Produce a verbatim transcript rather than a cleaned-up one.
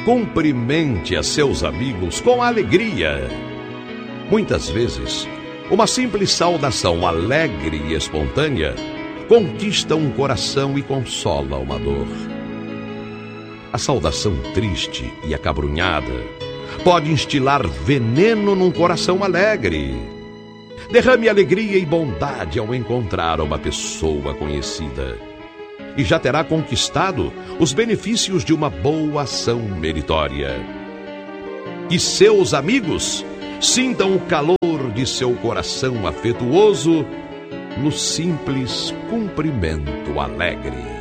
cumprimente a seus amigos com alegria. Muitas vezes, uma simples saudação alegre e espontânea conquista um coração e consola uma dor. A saudação triste e acabrunhada pode instilar veneno num coração alegre. Derrame alegria e bondade ao encontrar uma pessoa conhecida, e já terá conquistado os benefícios de uma boa ação meritória. Que seus amigos sintam o calor de seu coração afetuoso no simples cumprimento alegre.